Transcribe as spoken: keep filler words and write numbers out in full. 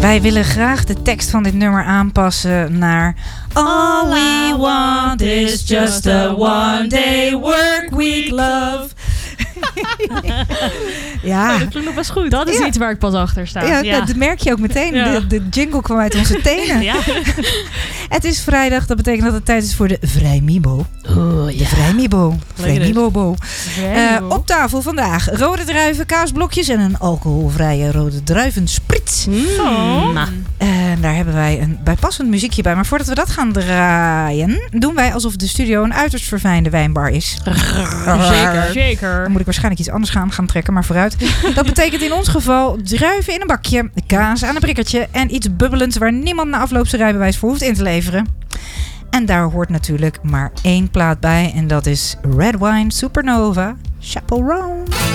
Wij willen graag de tekst van dit nummer aanpassen naar All we want is just a one day work week love. Ja, oh, dat klinkt nog best goed. Dat is ja. iets waar ik pas achter sta. Ja, Ja. dat merk je ook meteen. Ja. De, de jingle kwam uit onze tenen. Ja. Het is vrijdag, dat betekent dat het tijd is voor de Vrijmibo. Oh, De Vrijmibo. Vrijmibo. Uh, op tafel vandaag rode druiven, kaasblokjes en een alcoholvrije rode druivensprits. Mm. En daar hebben wij een bijpassend muziekje bij. Maar voordat we dat gaan draaien, doen wij alsof de studio een uiterst verfijnde wijnbar is. Zeker. Zeker. Dan moet ik waarschijnlijk iets anders gaan, gaan trekken, maar vooruit. Dat betekent in ons geval druiven in een bakje, kaas aan een prikkertje en iets bubbelends waar niemand na afloop zijn rijbewijs voor hoeft in te leveren. En daar hoort natuurlijk maar één plaat bij en dat is Red Wine Supernova Chaperone.